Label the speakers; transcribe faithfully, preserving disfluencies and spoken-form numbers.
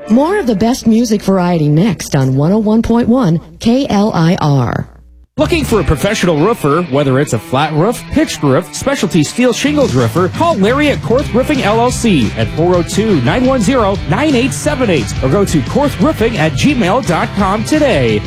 Speaker 1: More of the best music variety next on one oh one point one K L I R.
Speaker 2: Looking for a professional roofer, whether it's a flat roof, pitched roof, specialty steel shingles roofer, call Larry at Korth Roofing L L C at four oh two, nine one zero, nine eight seven eight or go to korth roofing at gmail dot com today.